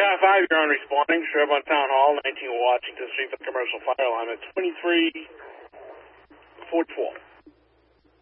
Cat 5, you're on responding. Sheriff on Town Hall, 19 Washington Street for commercial fire alarm at 2344.